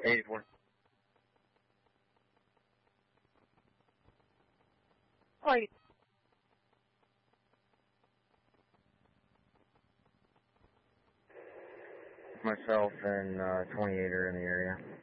84. Right. Myself and 28 are in the area.